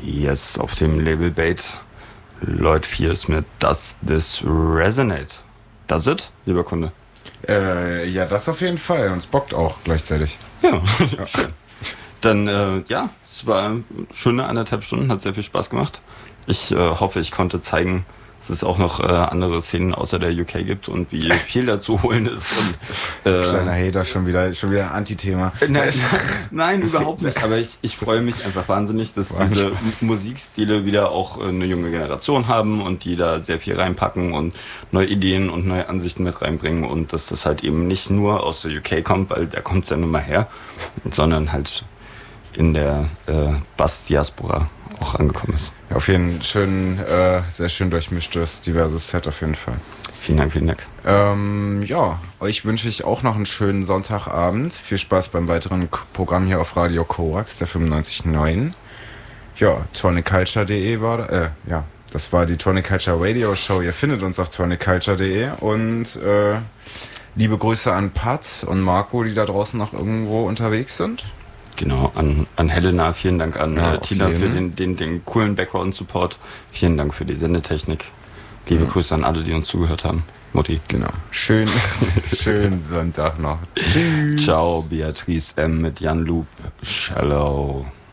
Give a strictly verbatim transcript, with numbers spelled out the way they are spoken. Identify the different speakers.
Speaker 1: Yes, auf dem Label Bait Lloyd Pierce mit Does This Resonate? Does it, lieber Kunde?
Speaker 2: Äh, ja, das auf jeden Fall. Und es bockt auch gleichzeitig.
Speaker 1: Ja, ja. Schön. Dann, äh, ja, es war eine schöne anderthalb Stunden, hat sehr viel Spaß gemacht. Ich äh, hoffe, ich konnte zeigen, dass es auch noch äh, andere Szenen außer der U K gibt und wie viel da zu holen ist. Und, äh,
Speaker 2: Kleiner Hater, schon wieder, schon wieder Anti-Thema.
Speaker 1: Nein, nein, überhaupt nicht. Aber ich, ich freue mich einfach wahnsinnig, dass diese Musikstile wieder auch eine junge Generation haben und die da sehr viel reinpacken und neue Ideen und neue Ansichten mit reinbringen und dass das halt eben nicht nur aus der U K kommt, weil da kommt es ja nun mal her, sondern halt in der äh, Bass-Diaspora auch angekommen ist.
Speaker 2: Ja, auf jeden Fall schön, äh, sehr schön durchmischtes, diverses Set auf jeden Fall.
Speaker 1: Vielen Dank, vielen Dank.
Speaker 2: Ähm, ja, euch wünsche ich auch noch einen schönen Sonntagabend. Viel Spaß beim weiteren K- Programm hier auf Radio Korax, der fünfundneunzig Komma neun. Ja, toniculture punkt de war, äh, ja, das war die Toniculture Radio Show. Ihr findet uns auf toniculture punkt de und äh, liebe Grüße an Pat und Marco, die da draußen noch irgendwo unterwegs sind.
Speaker 1: Genau, an, an Helena, vielen Dank an
Speaker 2: ja,
Speaker 1: äh, Tina für den, den, den coolen Background-Support. Vielen Dank für die Sendetechnik. Liebe ja. Grüße an alle, die uns zugehört haben. Mutti.
Speaker 2: Genau. Schön, schönen Sonntag noch. Tschüss.
Speaker 1: Ciao, Beatrice M. mit Jan Loop. Shallow.